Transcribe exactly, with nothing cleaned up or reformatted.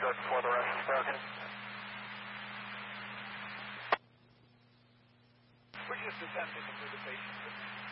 good for the rest spoken. We're just attempting to put the patient.